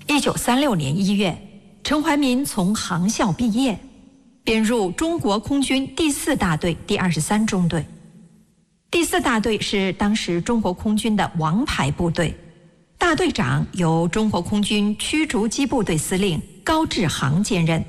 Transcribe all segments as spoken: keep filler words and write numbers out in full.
一九三六年一月，陈怀民从航校毕业，编入中国空军第四大队第二十三中队。第四大队是当时中国空军的王牌部队，大队长由中国空军驱逐机部队司令高志航兼任。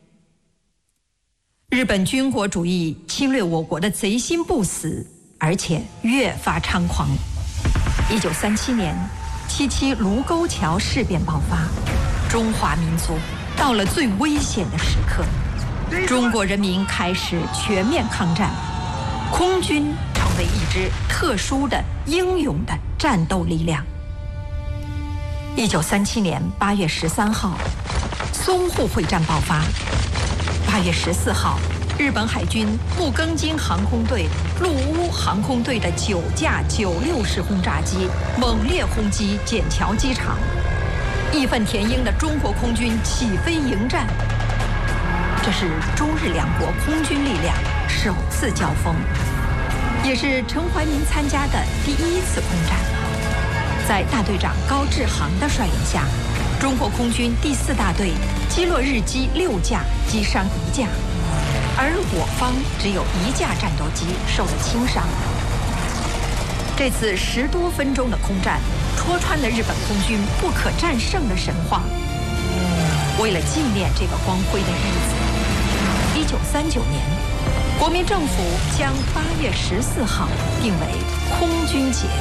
日本军国主义侵略我国的贼心不死，而且越发猖狂。一九三七年，七七卢沟桥事变爆发，中华民族到了最危险的时刻，中国人民开始全面抗战，空军成为一支特殊的英勇的战斗力量。一九三七年八月十三号，淞沪会战爆发。八月十四号，日本海军木更津航空队、陆乌航空队的九架九六式轰炸机猛烈轰击笕桥机场，义愤填膺的中国空军起飞迎战。这是中日两国空军力量首次交锋，也是陈怀民参加的第一次空战。在大队长高志航的率领下，中国空军第四大队击落日机六架，击伤一架，而我方只有一架战斗机受了轻伤。这次十多分钟的空战，戳穿了日本空军不可战胜的神话。为了纪念这个光辉的日子，一九三九年，国民政府将八月十四号定为空军节。